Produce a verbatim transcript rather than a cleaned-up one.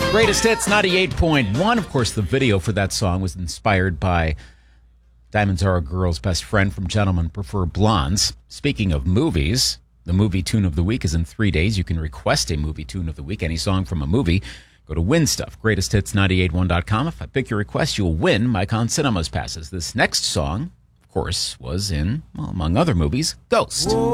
Greatest Hits ninety-eight point one. Of course, the video for that song was inspired by Diamonds Are a Girl's Best Friend from Gentlemen Prefer Blondes. Speaking of movies, the movie tune of the week is in three days. You can request a movie tune of the week, any song from a movie. Go to Win Stuff, greatest hits nine eight one dot com. If I pick your request, you'll win Micon Cinemas passes. This next song, of course, was in, well, among other movies, Ghost. Whoa.